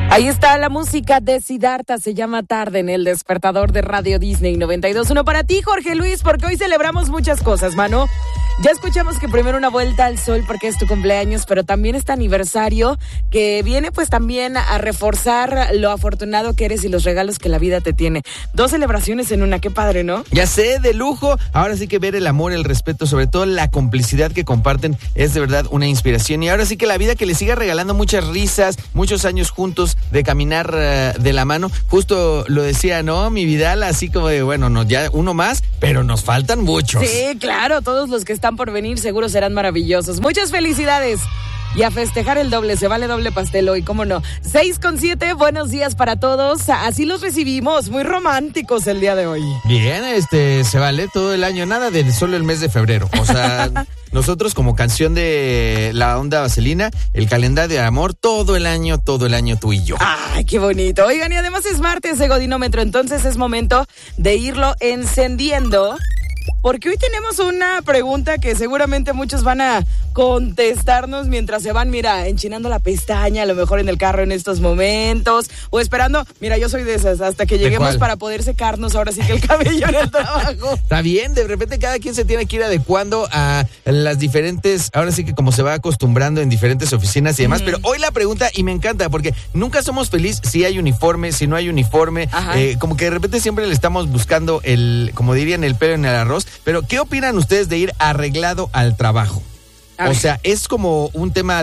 Ahí está la música de Siddhartha, se llama Tarde en el despertador de Radio Disney 92.1 para ti, Jorge Luis, porque hoy celebramos muchas cosas, mano. Ya escuchamos que primero una vuelta al sol porque es tu cumpleaños, pero también este aniversario que viene pues también a reforzar lo afortunado que eres y los regalos que la vida te tiene. 2 celebraciones en una, qué padre, ¿no? Ya sé, de lujo. Ahora sí que ver el amor, el respeto, sobre todo la complicidad que comparten es de verdad una inspiración. Y ahora sí que la vida que les siga regalando muchas risas, muchos años juntos de caminar de la mano. Justo lo decía, ¿no? Mi Vidal, así como de, bueno, no, ya uno más, pero nos faltan muchos. Sí, claro, todos los que están por venir seguro serán maravillosos. Muchas felicidades. Y a festejar el doble, se vale doble pastel hoy, ¿cómo no? 6:07, buenos días para todos. Así los recibimos, muy románticos el día de hoy. Bien, se vale todo el año, nada de solo el mes de febrero. O sea, nosotros como canción de la onda vaselina, el calendario de amor, todo el año tú y yo. Ay, qué bonito. Oigan, y además es martes de Godinómetro, entonces es momento de irlo encendiendo. Porque hoy tenemos una pregunta que seguramente muchos van a contestarnos mientras se van, mira, enchinando la pestaña, a lo mejor en el carro en estos momentos, o esperando, mira, yo soy de esas, hasta que lleguemos para poder secarnos ahora sí que el cabello en el trabajo. Está bien, de repente cada quien se tiene que ir adecuando a las diferentes, ahora sí que como se va acostumbrando en diferentes oficinas y demás, pero hoy la pregunta, y me encanta, porque nunca somos felices si hay uniforme, si no hay uniforme, como que de repente siempre le estamos buscando como dirían, el pelo en el arroz. Pero, ¿qué opinan ustedes de ir arreglado al trabajo? O sea, ¿es como un tema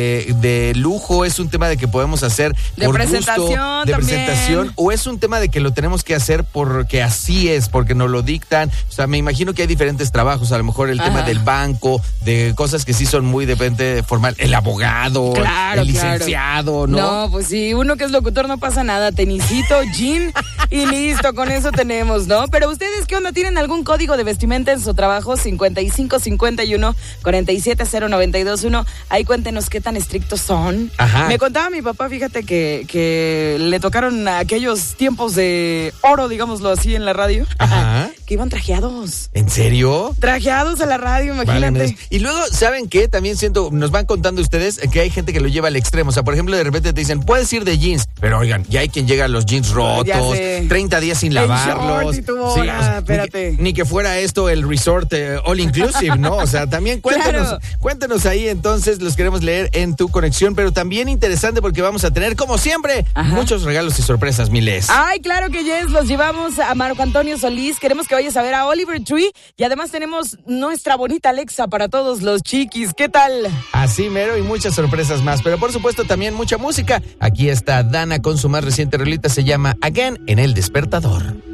de lujo? ¿Es un tema de que podemos hacer por presentación gusto, de también. presentación? ¿O es un tema de que lo tenemos que hacer porque así es, porque nos lo dictan? O sea, me imagino que hay diferentes trabajos, a lo mejor el tema del banco, de cosas que sí son muy de repente formal, el abogado, el licenciado, ¿no? No, pues sí, uno que es locutor no pasa nada, tenisito, jean y listo, con eso tenemos, ¿no? Pero ustedes, ¿qué onda? ¿Tienen algún código de vestimenta en su trabajo? 5551 47 092.1. Ahí cuéntenos qué tan estrictos son. Ajá. Me contaba mi papá, fíjate que le tocaron aquellos tiempos de oro, digámoslo así, en la radio. Ajá. Que iban trajeados. ¿En serio? Trajeados a la radio, imagínate. Vale, y luego, ¿saben qué? También siento, nos van contando ustedes que hay gente que lo lleva al extremo. O sea, por ejemplo, de repente te dicen, puedes ir de jeans, pero oigan, ya hay quien llega a los jeans rotos, 30 días sin lavarlos. Y tu bola, espérate. Ni que fuera esto el resort all inclusive, ¿no? O sea, también cuéntenos ahí, entonces los queremos leer en tu conexión, pero también interesante porque vamos a tener, como siempre, muchos regalos y sorpresas, Miles. Ay, claro que yes, los llevamos a Marco Antonio Solís, queremos que vayas a ver a Oliver Tree y además tenemos nuestra bonita Alexa para todos los chiquis, ¿qué tal? Así mero y muchas sorpresas más, pero por supuesto también mucha música. Aquí está Dana con su más reciente rolita, se llama Again en el despertador.